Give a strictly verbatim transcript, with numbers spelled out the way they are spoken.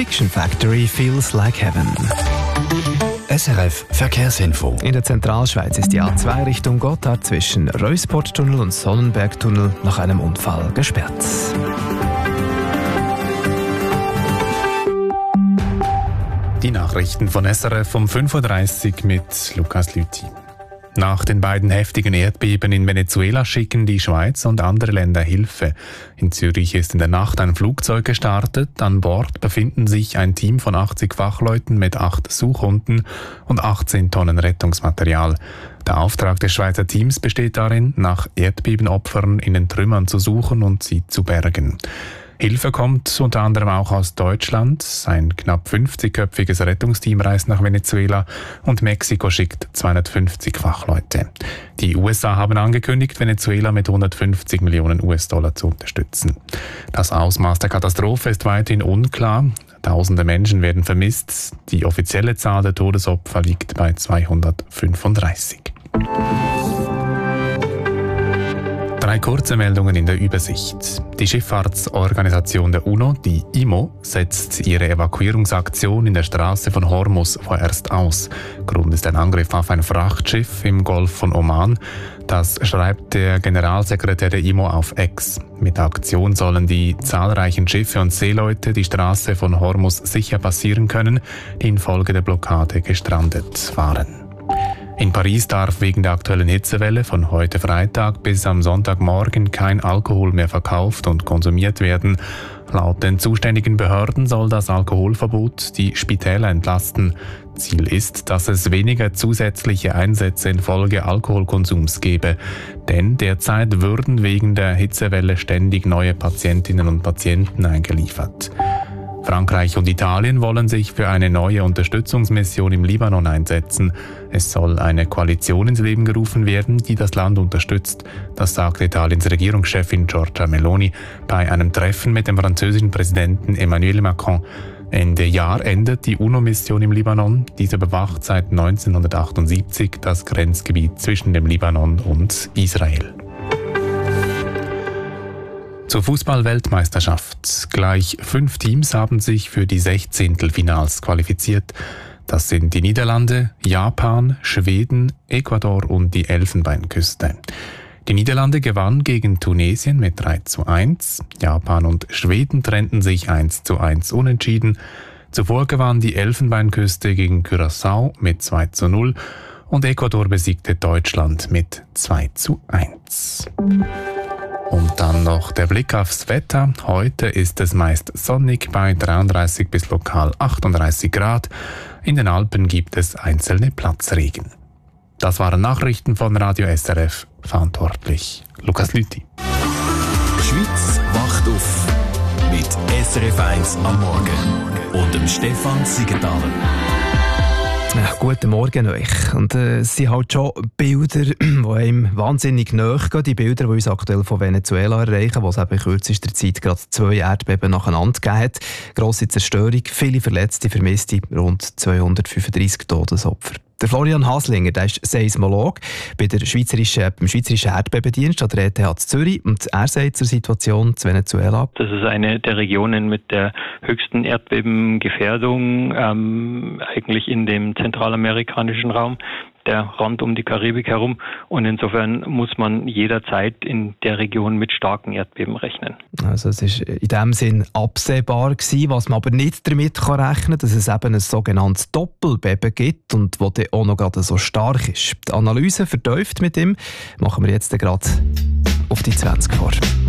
Fiction Factory feels like heaven. S R F Verkehrsinfo. In der Zentralschweiz ist die A zwei Richtung Gotthard zwischen Reusporttunnel und Sonnenbergtunnel nach einem Unfall gesperrt. Die Nachrichten von S R F um fünf Uhr dreißig mit Lukas Lüthi. Nach den beiden heftigen Erdbeben in Venezuela schicken die Schweiz und andere Länder Hilfe. In Zürich ist in der Nacht ein Flugzeug gestartet. An Bord befinden sich ein Team von achtzig Fachleuten mit acht Suchhunden und achtzehn Tonnen Rettungsmaterial. Der Auftrag des Schweizer Teams besteht darin, nach Erdbebenopfern in den Trümmern zu suchen und sie zu bergen. Hilfe kommt unter anderem auch aus Deutschland. Ein knapp fünfzigköpfiges Rettungsteam reist nach Venezuela und Mexiko schickt zweihundertfünfzig Fachleute. Die U S A haben angekündigt, Venezuela mit hundertfünfzig Millionen U S-Dollar zu unterstützen. Das Ausmaß der Katastrophe ist weiterhin unklar. Tausende Menschen werden vermisst. Die offizielle Zahl der Todesopfer liegt bei zweihundertfünfunddreißig. Drei kurze Meldungen in der Übersicht. Die Schifffahrtsorganisation der UNO, die I M O, setzt ihre Evakuierungsaktion in der Straße von Hormuz vorerst aus. Grund ist ein Angriff auf ein Frachtschiff im Golf von Oman. Das schreibt der Generalsekretär der I M O auf X. Mit der Aktion sollen die zahlreichen Schiffe und Seeleute die Straße von Hormuz sicher passieren können, die infolge der Blockade gestrandet waren. In Paris darf wegen der aktuellen Hitzewelle von heute Freitag bis am Sonntagmorgen kein Alkohol mehr verkauft und konsumiert werden. Laut den zuständigen Behörden soll das Alkoholverbot die Spitäler entlasten. Ziel ist, dass es weniger zusätzliche Einsätze infolge Alkoholkonsums gebe. Denn derzeit würden wegen der Hitzewelle ständig neue Patientinnen und Patienten eingeliefert. Frankreich und Italien wollen sich für eine neue Unterstützungsmission im Libanon einsetzen. Es soll eine Koalition ins Leben gerufen werden, die das Land unterstützt. Das sagte Italiens Regierungschefin Giorgia Meloni bei einem Treffen mit dem französischen Präsidenten Emmanuel Macron. Ende Jahr endet die UNO-Mission im Libanon. Diese bewacht seit neunzehnhundertachtundsiebzig das Grenzgebiet zwischen dem Libanon und Israel. Zur Fußball-Weltmeisterschaft. Gleich fünf Teams haben sich für die Sechzehntelfinals qualifiziert. Das sind die Niederlande, Japan, Schweden, Ecuador und die Elfenbeinküste. Die Niederlande gewann gegen Tunesien mit drei zu eins. Japan und Schweden trennten sich eins zu eins unentschieden. Zuvor gewann die Elfenbeinküste gegen Curaçao mit zwei zu null und Ecuador besiegte Deutschland mit zwei zu eins. Und dann noch der Blick aufs Wetter. Heute ist es meist sonnig bei dreiunddreißig bis lokal achtunddreißig Grad. In den Alpen gibt es einzelne Platzregen. Das waren Nachrichten von Radio S R F. Verantwortlich Lukas Lüthi. Die Schweiz wacht auf mit S R F eins am Morgen und dem Stefan Siegenthaler. Ja, guten Morgen euch. Und äh, es sind halt schon Bilder, die einem wahnsinnig nahe gehen. Die Bilder, die uns aktuell von Venezuela erreichen, wo es eben in kürzester Zeit gerade zwei Erdbeben nacheinander gegeben hat. Grosse Zerstörung, viele Verletzte, Vermisste, rund zweihundertfünfunddreißig Todesopfer. Der Florian Haslinger, der ist Seismolog bei der Schweizerischen, beim Schweizerischen Erdbebendienst an der E T H Zürich. Und er sagt zur Situation zu Venezuela: Das ist eine der Regionen mit der höchsten Erdbebengefährdung, ähm, eigentlich in dem zentralamerikanischen Raum, der Rand um die Karibik herum. Und insofern muss man jederzeit in der Region mit starken Erdbeben rechnen. Also es ist in dem Sinn absehbar gewesen, was man aber nicht damit kann rechnen kann, dass es eben ein sogenanntes Doppelbeben gibt und das dann auch noch gerade so stark ist. Die Analyse vertieft mit ihm machen wir jetzt gerade auf die zwanzig vor.